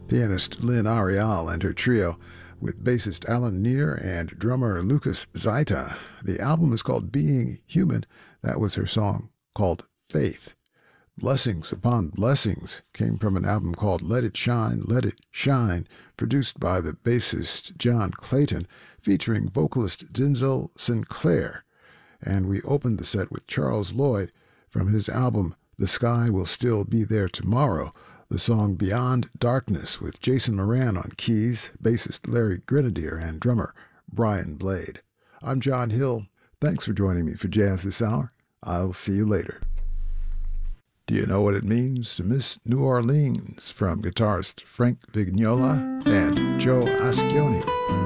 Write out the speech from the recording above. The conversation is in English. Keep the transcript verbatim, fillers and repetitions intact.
Pianist Lynn Arial and her trio with bassist Alan Neer and drummer Lucas Zaita. The album is called Being Human. That was her song called Faith. Blessings Upon Blessings came from an album called Let It Shine, Let It Shine, produced by the bassist John Clayton, featuring vocalist Denzel Sinclair. And we opened the set with Charles Lloyd from his album The Sky Will Still Be There Tomorrow, the song Beyond Darkness with Jason Moran on keys, bassist Larry Grenadier, and drummer Brian Blade. I'm John Hill. Thanks for joining me for Jazz This Hour. I'll see you later. Do you know what it means to miss New Orleans? From guitarist Frank Vignola and Joe Ascioni.